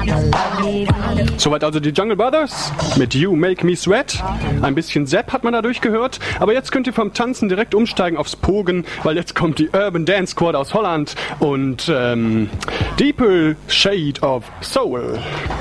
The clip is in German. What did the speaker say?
Soweit also die Jungle Brothers mit You Make Me Sweat. Ein bisschen Sepp hat man dadurch gehört, aber jetzt könnt ihr vom Tanzen direkt umsteigen aufs Pogen, weil jetzt kommt die Urban Dance Squad aus Holland und Deeper Shade of Soul.